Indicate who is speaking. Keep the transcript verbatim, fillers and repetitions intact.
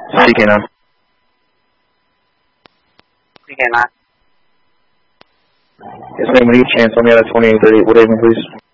Speaker 1: C K nine.
Speaker 2: C K nine.
Speaker 1: Yes, ma'am. When you get a chance, let me out at twenty-eight thirty. Woodhaven, please.